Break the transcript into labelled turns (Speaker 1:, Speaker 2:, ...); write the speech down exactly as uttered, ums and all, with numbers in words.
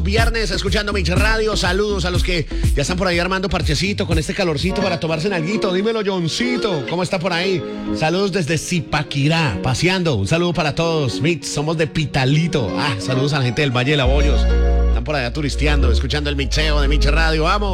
Speaker 1: Viernes escuchando Mix Radio, saludos a los que ya están por ahí armando parchecito con este calorcito para tomarse en alguito. Dímelo, Johncito, ¿cómo está por ahí? Saludos desde Zipaquirá, paseando. Un saludo para todos, Mix, somos de Pitalito. Ah, saludos a la gente del Valle de Laboyos. Están por allá turisteando, escuchando el mixeo de Mix Radio, vamos.